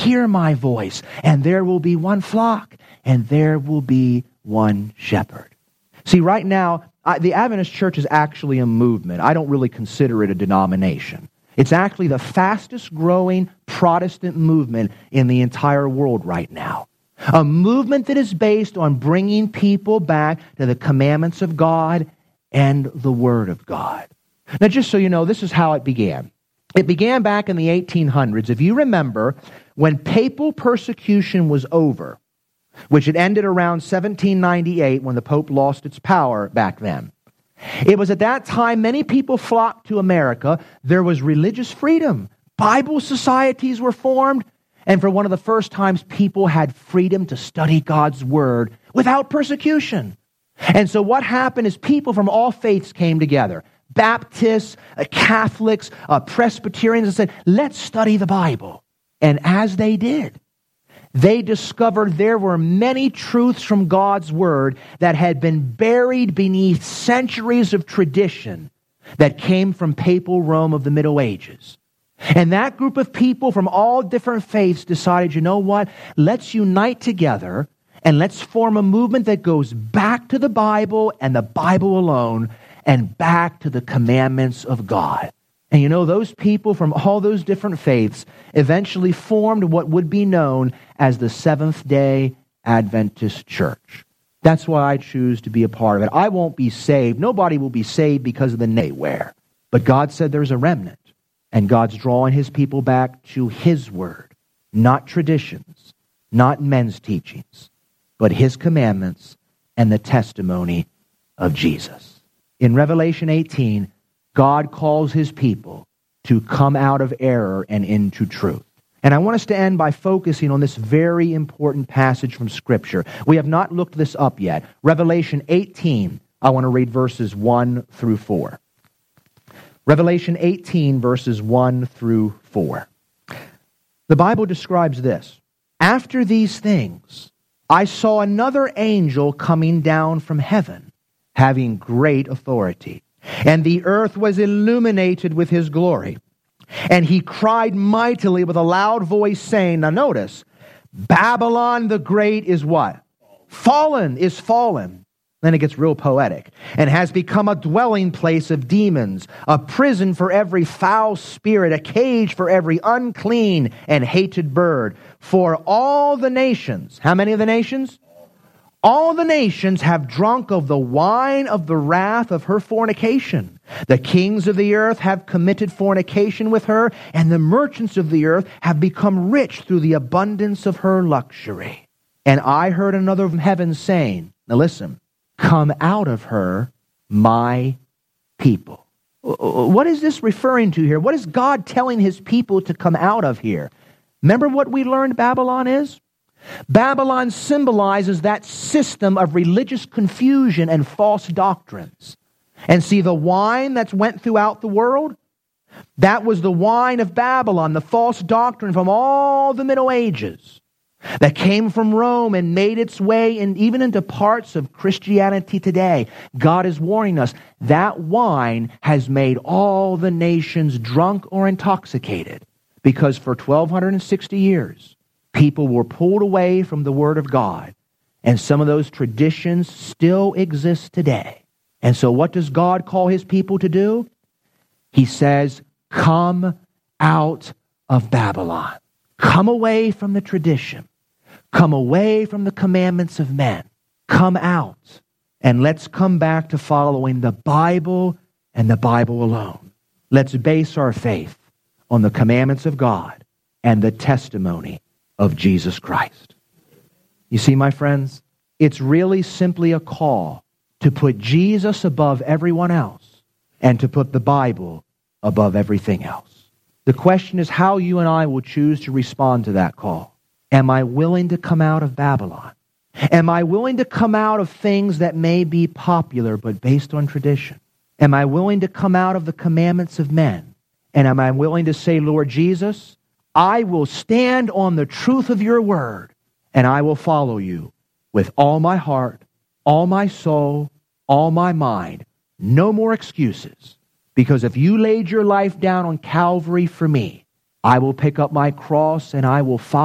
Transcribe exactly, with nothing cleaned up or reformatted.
hear my voice, and there will be one flock, and there will be one shepherd. See, right now, I, the Adventist Church is actually a movement. I don't really consider it a denomination. It's actually the fastest growing Protestant movement in the entire world right now. A movement that is based on bringing people back to the commandments of God and the Word of God. Now, just so you know, this is how it began. It began back in the eighteen hundreds. If you remember, when papal persecution was over, which had ended around seventeen ninety-eight when the Pope lost its power back then. It was at that time many people flocked to America. There was religious freedom. Bible societies were formed. And for one of the first times, people had freedom to study God's Word without persecution. And so what happened is people from all faiths came together. Baptists, uh, Catholics, uh, Presbyterians, and said, let's study the Bible. And as they did, they discovered there were many truths from God's Word that had been buried beneath centuries of tradition that came from papal Rome of the Middle Ages. And that group of people from all different faiths decided, you know what? Let's unite together and let's form a movement that goes back to the Bible and the Bible alone and back to the commandments of God. And you know, those people from all those different faiths eventually formed what would be known as the Seventh-day Adventist Church. That's why I choose to be a part of it. I won't be saved. Nobody will be saved because of the name they wear. But God said there's a remnant. And God's drawing His people back to His Word, not traditions, not men's teachings, but His commandments and the testimony of Jesus. In Revelation eighteen, God calls His people to come out of error and into truth. And I want us to end by focusing on this very important passage from Scripture. We have not looked this up yet. Revelation eighteen, I want to read verses one through four. Revelation eighteen, verses one through four. The Bible describes this. After these things, I saw another angel coming down from heaven, having great authority. And the earth was illuminated with his glory. And he cried mightily with a loud voice, saying, now notice, Babylon the Great is what? Fallen, is fallen. Then it gets real poetic. And has become a dwelling place of demons, a prison for every foul spirit, a cage for every unclean and hated bird. For all the nations, how many of the nations? All the nations have drunk of the wine of the wrath of her fornication. The kings of the earth have committed fornication with her, and the merchants of the earth have become rich through the abundance of her luxury. And I heard another from heaven saying, now listen, come out of her, my people. What is this referring to here? What is God telling His people to come out of here? Remember what we learned Babylon is? Babylon symbolizes that system of religious confusion and false doctrines. And see, the wine that's went throughout the world, that was the wine of Babylon, the false doctrine from all the Middle Ages that came from Rome and made its way in, even into parts of Christianity today. God is warning us, that wine has made all the nations drunk or intoxicated, because for twelve sixty years, people were pulled away from the Word of God, and some of those traditions still exist today. And so what does God call His people to do? He says, come out of Babylon. Come away from the tradition. Come away from the commandments of men. Come out, and let's come back to following the Bible and the Bible alone. Let's base our faith on the commandments of God and the testimony of Jesus Christ. You see, my friends, it's really simply a call to put Jesus above everyone else and to put the Bible above everything else. The question is how you and I will choose to respond to that call. Am I willing to come out of Babylon? Am I willing to come out of things that may be popular but based on tradition? Am I willing to come out of the commandments of men? And am I willing to say, Lord Jesus, I will stand on the truth of your word, and I will follow you with all my heart, all my soul, all my mind. No more excuses. Because if you laid your life down on Calvary for me, I will pick up my cross and I will follow